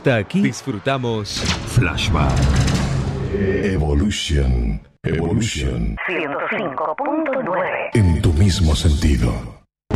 Hasta aquí disfrutamos Flashback. Evolution. 105.9. En tu mismo sentido.